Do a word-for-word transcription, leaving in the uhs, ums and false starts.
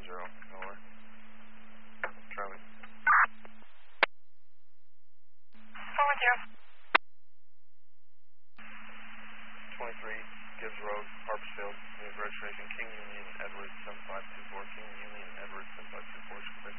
zero. Over. Charlie. Four with you. twenty-three, Gibbs Road, Harpersfield, Registration King Union Edwards seven five two four, King Union Edwards seven five two four,